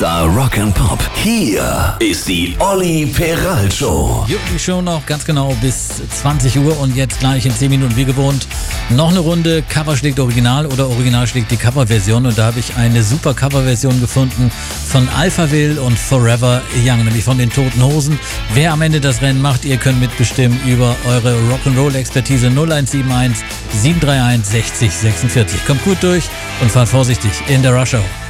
Mr. Rock'n'Pop. Hier ist die Olli Peral Show. Die Show noch ganz genau bis 20 Uhr und jetzt gleich in 10 Minuten wie gewohnt noch eine Runde Cover schlägt Original oder Original schlägt die Coverversion. Und da habe ich eine super Coverversion gefunden von Alphaville und Forever Young, nämlich von den Toten Hosen. Wer am Ende das Rennen macht, ihr könnt mitbestimmen über eure Rock'n'Roll-Expertise 0171 731 60 46. Kommt gut durch und fahrt vorsichtig in der Rush Hour.